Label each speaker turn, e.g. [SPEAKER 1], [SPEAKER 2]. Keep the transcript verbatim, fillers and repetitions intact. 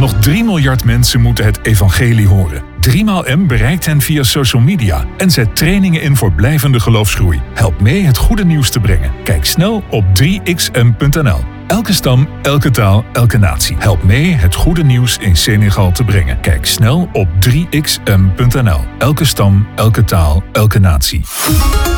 [SPEAKER 1] Nog drie miljard mensen moeten het evangelie horen. Driemaal M bereikt hen via social media en zet trainingen in voor blijvende geloofsgroei. Help mee het goede nieuws te brengen. Kijk snel op drie x m punt n l. Elke stam, elke taal, elke natie. Help mee het goede nieuws in Senegal te brengen. Kijk snel op drie x m punt n l. Elke stam, elke taal, elke natie.